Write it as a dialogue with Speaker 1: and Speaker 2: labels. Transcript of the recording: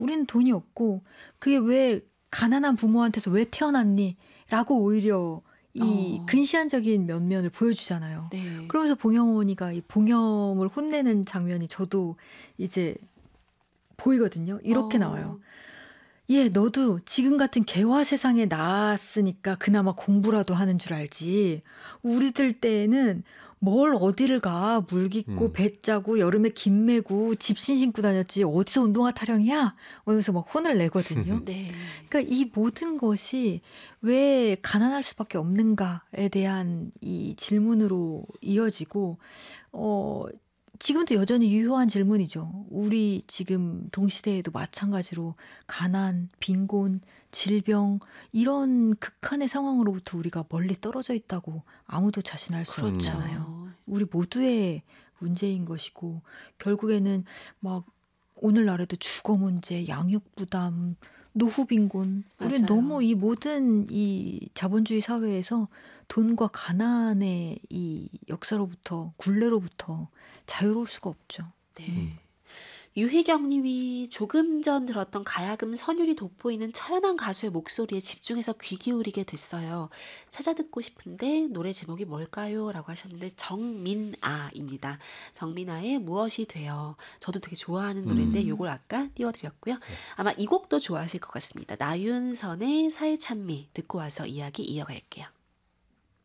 Speaker 1: 우리는 돈이 없고 그게 왜 가난한 부모한테서 왜 태어났니? 라고 오히려 이
Speaker 2: 어.
Speaker 1: 근시안적인 면면을 보여주잖아요.
Speaker 2: 네.
Speaker 1: 그러면서 봉영호언니가 이 봉영을 혼내는 장면이 저도 이제 보이거든요. 이렇게 나와요.
Speaker 2: 어.
Speaker 1: 얘 너도 지금 같은 개화 세상에 나왔으니까 그나마 공부라도 하는 줄 알지. 우리들 때에는 뭘 어디를 가. 물 깃고 배 짜고 여름에 김 매고 집신 신고 다녔지. 어디서 운동화 타령이야? 이러면서 막 혼을 내거든요.
Speaker 2: 네.
Speaker 1: 그러니까 이 모든 것이 왜 가난할 수밖에 없는가에 대한 이 질문으로 이어지고 지금도 여전히 유효한 질문이죠. 우리 지금 동시대에도 마찬가지로 가난, 빈곤, 질병 이런 극한의 상황으로부터 우리가 멀리 떨어져 있다고 아무도 자신할 수
Speaker 2: 그렇죠.
Speaker 1: 없잖아요. 우리 모두의 문제인 것이고 결국에는 막 오늘날에도 주거 문제, 양육 부담, 노후 빈곤 우리는
Speaker 2: 맞아요.
Speaker 1: 너무 이 모든 이 자본주의 사회에서 돈과 가난의 이 역사로부터 굴레로부터 자유로울 수가 없죠.
Speaker 2: 네. 유희경 님이 조금 전 들었던 가야금 선율이 돋보이는 처연한 가수의 목소리에 집중해서 귀 기울이게 됐어요. 찾아 듣고 싶은데 노래 제목이 뭘까요? 라고 하셨는데 정민아입니다. 정민아의 무엇이 돼요. 저도 되게 좋아하는 노래인데 요걸 아까 띄워드렸고요. 아마 이 곡도 좋아하실 것 같습니다. 나윤선의 사회찬미 듣고 와서 이야기 이어갈게요.